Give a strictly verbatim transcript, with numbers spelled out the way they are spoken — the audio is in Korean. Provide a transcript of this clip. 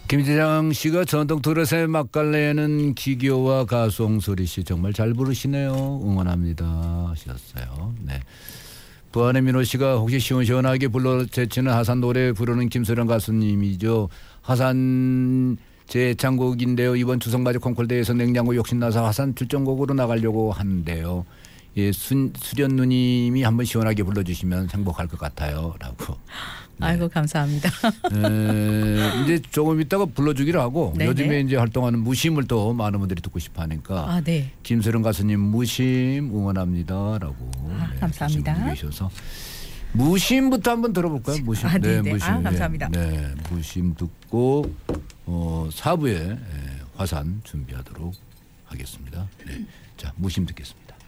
김지장 씨가 전통 드레스의 맛깔내는 기교와 가송 소리 씨 정말 잘 부르시네요. 응원합니다 하셨어요. 네. 부안의 민호 씨가 혹시 시원시원하게 불러 제치는 하산 노래 부르는 김소령 가수님이죠. 하산 제 애창곡인데요. 이번 추석맞이 콩쿨대회에서 냉장고 욕심나서 하산 출전곡으로 나가려고 하는데요. 예, 수, 수련 누님이 한번 시원하게 불러주시면 행복할 것 같아요. 라고. 네. 아이고 감사합니다. 에, 이제 조금 있다가 불러주기로 하고 네네. 요즘에 이제 활동하는 무심을 또 많은 분들이 듣고 싶어 하니까 아, 네. 김소령 가수님 무심 응원합니다라고. 아, 네, 감사합니다. 계셔서 무심부터 한번 들어볼까요? 무심. 아, 네, 네네. 무심. 아, 감사합니다. 네, 네, 무심 듣고 어, 사 부에 예, 화산 준비하도록 하겠습니다. 네. 자, 무심 듣겠습니다.